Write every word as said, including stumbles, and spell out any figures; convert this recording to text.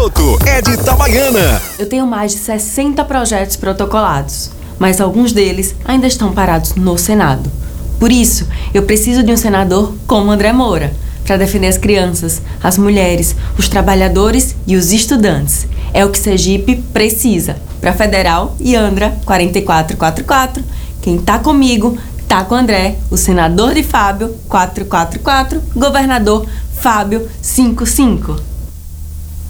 É de Itabaiana. Eu tenho mais de sessenta projetos protocolados, mas alguns deles ainda estão parados no Senado. Por isso, eu preciso de um senador como André Moura, para defender as crianças, as mulheres, os trabalhadores e os estudantes. É o que Sergipe precisa. Para Federal e Andra quatro quatro quatro quatro. Quem tá comigo, tá com André, o senador de Fábio quatro quatro quatro, governador Fábio cinco cinco.